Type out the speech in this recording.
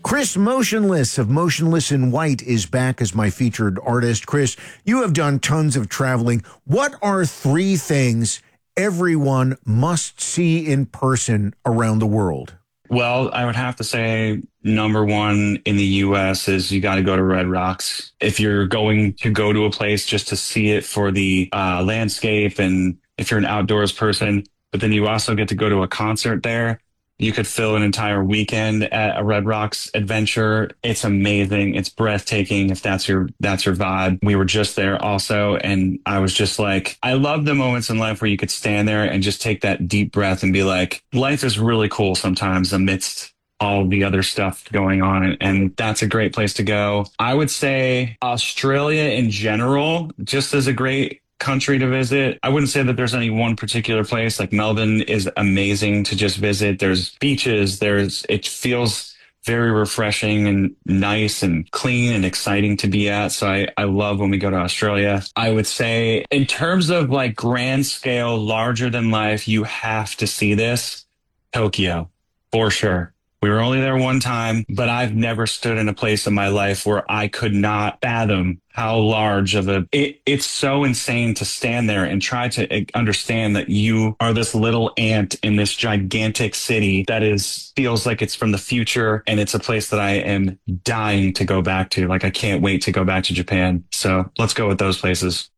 Chris Motionless of Motionless in White is back as my featured artist. Chris, you have done tons of traveling. What are three things everyone must see in person around the world? Well, I would have to say number one in the US is you got to go to Red Rocks. If you're going to go to a place just to see it for the landscape, and if you're an outdoors person, but then you also get to go to a concert there. You could fill an entire weekend at a Red Rocks adventure. It's amazing. It's breathtaking if that's your vibe. We were just there also, and I was just like, I love the moments in life where you could stand there and just take that deep breath and be like, life is really cool sometimes amidst all the other stuff going on. And that's a great place to go. I would say Australia in general, just as a great country to visit. I wouldn't say that there's any one particular place. Like Melbourne is amazing to just visit. There's beaches, it feels very refreshing and nice and clean and exciting to be at. So I love when we go to Australia. I would say in terms of like grand scale, larger than life, you have to see this. Tokyo, for sure. We were only there one time, but I've never stood in a place in my life where I could not fathom how large of it's so insane to stand there and try to understand that you are this little ant in this gigantic city that feels like it's from the future. And it's a place that I am dying to go back to. Like, I can't wait to go back to Japan. So let's go with those places.